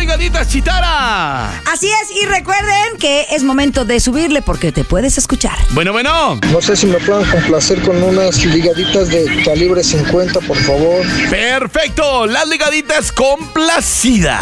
ligaditas, Chitara. Así es, y recuerden que es momento de subirle porque te puedes escuchar. Bueno. No sé si me puedan complacer con unas ligaditas de calibre 50, por favor. Perfecto, las ligaditas complacidas.